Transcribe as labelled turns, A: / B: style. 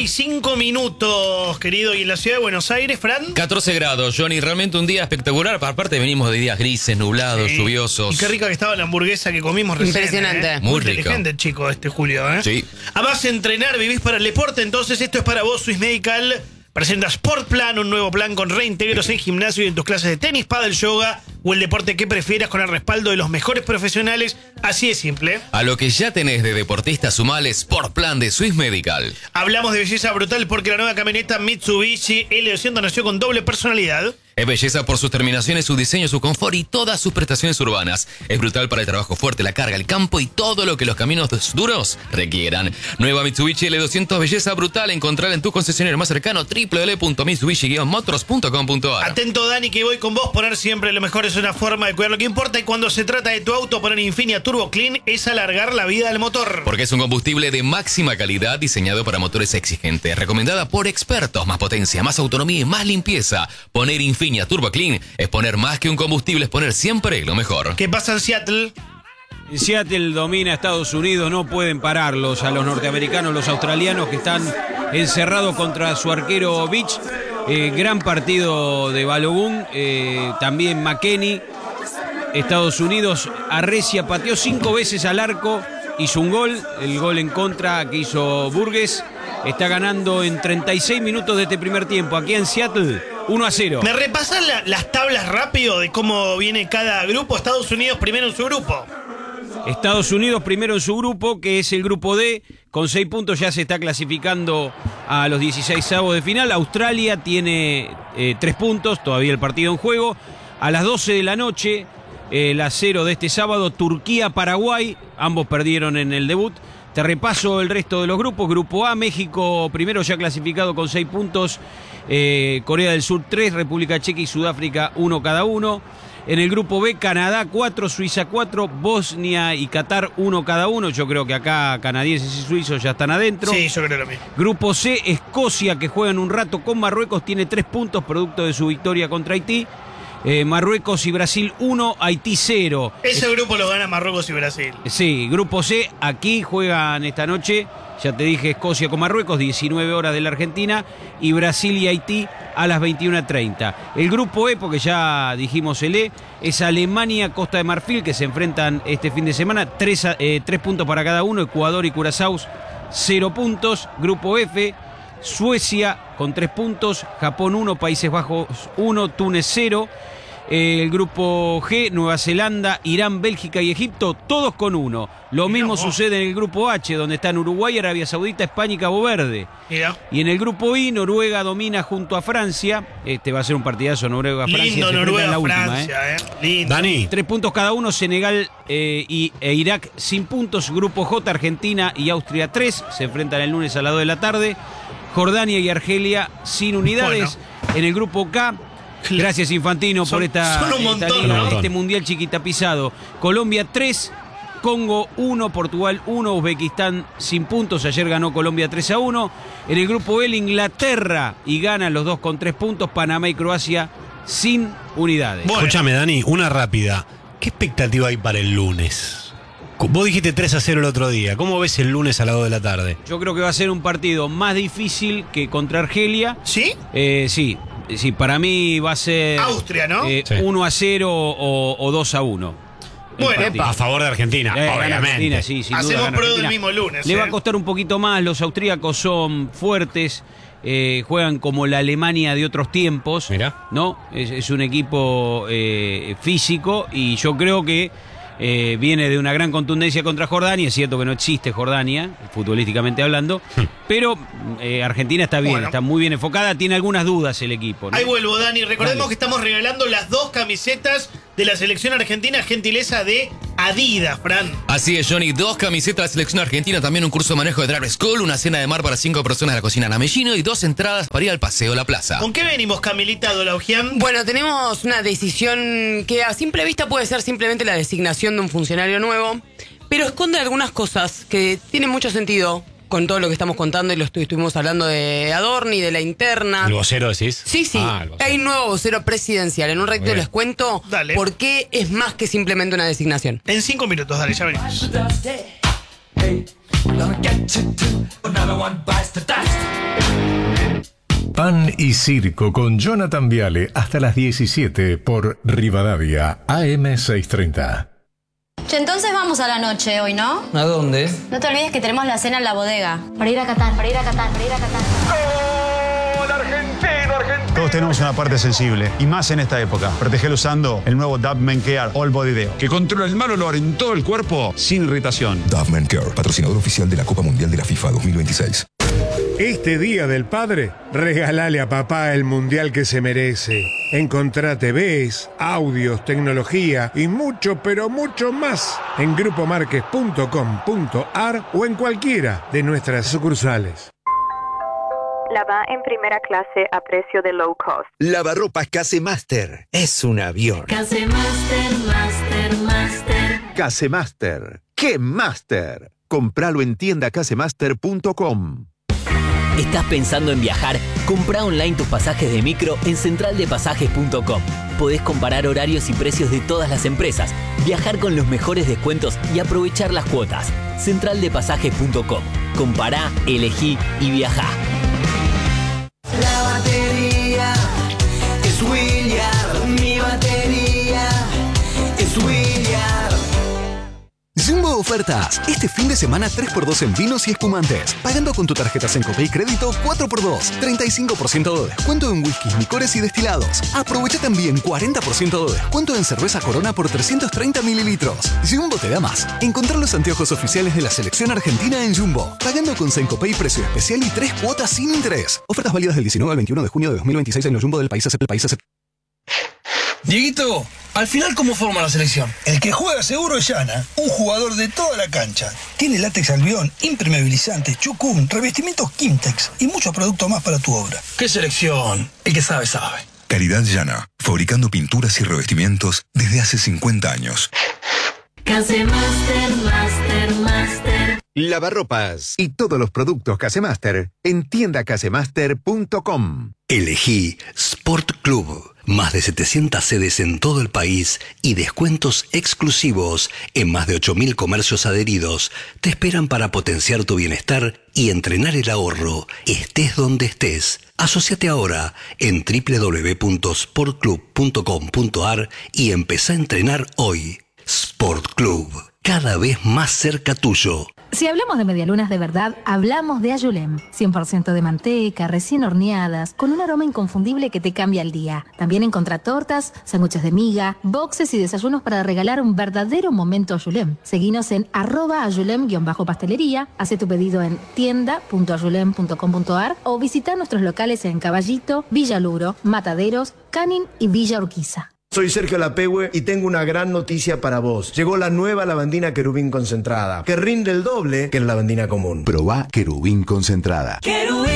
A: y 5 minutos, querido. Y en la ciudad de Buenos Aires, Fran.
B: 14 grados, Johnny. Realmente un día espectacular. Aparte venimos de días grises, nublados, lluviosos.
A: Y qué rica que estaba la hamburguesa que comimos recién.
C: Impresionante.
B: Muy
A: inteligente el chico Julio,
B: Sí.
A: Además de entrenar, vivís para el deporte, entonces esto es para vos. Swiss Medical presenta Sport Plan, un nuevo plan con reintegros en gimnasio y en tus clases de tenis, pádel, yoga o el deporte que prefieras, con el respaldo de los mejores profesionales. Así de simple.
B: A lo que ya tenés de deportista, sumale Sport Plan de Swiss Medical.
A: Hablamos de belleza brutal porque la nueva camioneta Mitsubishi L200 nació con doble personalidad.
B: Es belleza por sus terminaciones, su diseño, su confort y todas sus prestaciones urbanas. Es brutal para el trabajo fuerte, la carga, el campo y todo lo que los caminos duros requieran. Nueva Mitsubishi L200, belleza brutal. Encontrarla en tu concesionario más cercano, www.mitsubishi-motors.com.ar.
A: Atento, Dani, que voy con vos. Poner siempre lo mejor es una forma de cuidar lo que importa. Y cuando se trata de tu auto, poner Infinia Turbo Clean es alargar la vida del motor.
B: Porque es un combustible de máxima calidad diseñado para motores exigentes. Recomendada por expertos. Más potencia, más autonomía y más limpieza. Poner Infinia Turbo Clean es poner más que un combustible, es poner siempre lo mejor.
A: ¿Qué pasa en Seattle?
D: En Seattle domina a Estados Unidos, no pueden pararlos a los norteamericanos, los australianos que están encerrados contra su arquero Beach. Gran partido de Balogun, también McKennie. Estados Unidos arrecia, pateó 5 veces al arco, hizo un gol, el gol en contra que hizo Burgess. Está ganando en 36 minutos de este primer tiempo, aquí en Seattle, 1-0.
A: ¿Me repasan las tablas rápido de cómo viene cada grupo? Estados Unidos primero en su grupo.
D: Estados Unidos primero en su grupo, que es el grupo D, con 6 puntos ya se está clasificando a los 16avos de final. Australia tiene 3 puntos, todavía el partido en juego. A las 12 de la noche, la 0 de este sábado, Turquía-Paraguay, ambos perdieron en el debut. Te repaso el resto de los grupos. Grupo A, México primero ya clasificado con 6 puntos. Corea del Sur 3, República Checa y Sudáfrica 1 cada uno. En el grupo B, Canadá 4, Suiza 4, Bosnia y Qatar 1 cada uno. Yo creo que acá canadienses y suizos ya están adentro.
A: Sí, yo creo lo mismo.
D: Grupo C, Escocia, que juegan un rato con Marruecos, tiene 3 puntos producto de su victoria contra Haití. Marruecos y Brasil 1, Haití 0.
A: Ese grupo lo gana Marruecos y Brasil.
D: Sí, Grupo C, aquí juegan esta noche, ya te dije, Escocia con Marruecos, 19 horas de la Argentina, y Brasil y Haití a las 21:30. El Grupo E, porque ya dijimos el E, es Alemania, Costa de Marfil, que se enfrentan este fin de semana, 3 puntos para cada uno, Ecuador y Curazao 0 puntos. Grupo F, Suecia con 3 puntos, Japón 1, Países Bajos 1, Túnez 0. El grupo G, Nueva Zelanda, Irán, Bélgica y Egipto, todos con 1. Lo mismo sucede en el grupo H, donde están Uruguay, Arabia Saudita, España y Cabo Verde.
A: Mira.
D: Y en el grupo I, Noruega domina junto a Francia. Este va a ser un partidazo, Noruega-Francia.
A: Lindo, Noruega-Francia, Lindo.
D: Dani. 3 puntos cada uno, Senegal e Irak sin puntos. Grupo J, Argentina y Austria 3. Se enfrentan el lunes a las 2 de la tarde. Jordania y Argelia sin unidades. Bueno. En el grupo K, gracias Infantino por esta liga, este mundial chiquitapizado. Colombia 3, Congo 1, Portugal 1, Uzbekistán sin puntos. Ayer ganó Colombia 3-1. En el grupo L, Inglaterra y Ghana, los dos con 3 puntos. Panamá y Croacia sin unidades.
E: Bueno. Escúchame, Dani, una rápida. ¿Qué expectativa hay para el lunes? Vos dijiste 3-0 el otro día. ¿Cómo ves el lunes a las 2 de la tarde?
D: Yo creo que va a ser un partido más difícil que contra Argelia.
A: ¿Sí?
D: Sí, para mí va a ser
A: Austria, ¿no?
D: Sí. 1-0 o 2-1.
A: Bueno,
E: a favor de Argentina, obviamente.
D: Argentina, sí, sin
A: hacemos
D: duda,
A: pro del mismo lunes.
D: Le va a costar un poquito más. Los austríacos son fuertes. Juegan como la Alemania de otros tiempos.
E: Mirá.
D: ¿No? Es un equipo físico y yo creo que viene de una gran contundencia contra Jordania. Es cierto que no existe Jordania, futbolísticamente hablando, pero Argentina está bien, está muy bien enfocada. Tiene algunas dudas el equipo, ¿no?
A: Ahí vuelvo, Dani. Recordemos que estamos regalando las 2 camisetas de la selección argentina, gentileza de Adidas, Fran.
B: Así es, Johnny. 2 camisetas de la selección argentina, también un curso de manejo de Drive School, una cena de mar para 5 personas de la cocina Namellino y 2 entradas para ir al paseo La Plaza.
A: ¿Con qué venimos, Camilita Dolaugian?
C: Bueno, tenemos una decisión que a simple vista puede ser simplemente la designación de un funcionario nuevo, pero esconde algunas cosas que tienen mucho sentido con todo lo que estamos contando y lo estuvimos hablando de Adorni, de la interna.
E: ¿El vocero decís?
C: Sí. Hay un nuevo vocero presidencial. En un ratito les cuento por qué es más que simplemente una designación.
A: En 5 minutos, dale, ya venimos.
F: Pan y Circo con Jonathan Viale hasta las 17 por Rivadavia AM630.
G: Che, entonces vamos a la noche hoy, ¿no?
H: ¿A dónde?
G: No te olvides que tenemos la cena en la bodega. Para ir a Qatar, para ir a Qatar, para ir a Qatar.
I: ¡Gol argentino, argentino! Todos tenemos una parte sensible, y más en esta época. Protegelo usando el nuevo Dove Men Care All Body Deo, que controla el mal olor en todo el cuerpo sin irritación.
J: Dove Men Care, patrocinador oficial de la Copa Mundial de la FIFA 2026.
K: Este Día del Padre, regálale a papá el mundial que se merece. Encontrá TVs, audios, tecnología y mucho, pero mucho más en grupomarques.com.ar o en cualquiera de nuestras sucursales.
L: Lava en primera clase a precio de low cost.
M: Lavarropas Casemaster. Es un avión.
N: Casemaster, Master, Master.
M: Casemaster. ¡Qué Master! Compralo en tiendacasemaster.com.
O: ¿Estás pensando en viajar? Comprá online tus pasajes de micro en centraldepasajes.com. Podés comparar horarios y precios de todas las empresas, viajar con los mejores descuentos y aprovechar las cuotas. Centraldepasajes.com. Compará, elegí y viajá.
P: La batería es Williard. Mi batería es Williard.
Q: Jumbo Ofertas. Este fin de semana 3x2 en vinos y espumantes. Pagando con tu tarjeta Sencopay Crédito 4x2. 35% de descuento en whiskies, licores y destilados. Aprovecha también 40% de descuento en cerveza Corona por 330 mililitros. Jumbo te da más. Encontrar los anteojos oficiales de la selección argentina en Jumbo. Pagando con Sencopay precio especial y 3 cuotas sin interés. Ofertas válidas del 19 al 21 de junio de 2026 en los Jumbo del país.
R: Dieguito, al final, ¿cómo forma la selección? El que juega seguro es Yana, un jugador de toda la cancha. Tiene látex albión, impermeabilizante, chucún, revestimientos Kimtex y muchos productos más para tu obra. ¿Qué selección? El que sabe, sabe.
J: Calidad Yana, fabricando pinturas y revestimientos desde hace 50 años.
N: Casemaster, Master, Master.
M: Lavarropas y todos los productos Casemaster en tiendacasemaster.com.
Q: Elegí Sport Club. Más de 700 sedes en todo el país y descuentos exclusivos en más de 8.000 comercios adheridos te esperan para potenciar tu bienestar y entrenar el ahorro, estés donde estés. Asociate ahora en www.sportclub.com.ar y empezá a entrenar hoy. Sport Club, cada vez más cerca tuyo.
S: Si hablamos de medialunas de verdad, hablamos de Ayulem. 100% de manteca, recién horneadas, con un aroma inconfundible que te cambia el día. También encontrá tortas, sándwiches de miga, boxes y desayunos para regalar un verdadero momento Ayulem. Seguinos en @ayulem_pastelería, hace tu pedido en tienda.ayulem.com.ar o visita nuestros locales en Caballito, Villa Luro, Mataderos, Canin y Villa Urquiza.
T: Soy Sergio Lapehue y tengo una gran noticia para vos. Llegó la nueva lavandina Querubín concentrada, que rinde el doble que la lavandina común.
U: Probá Querubín concentrada.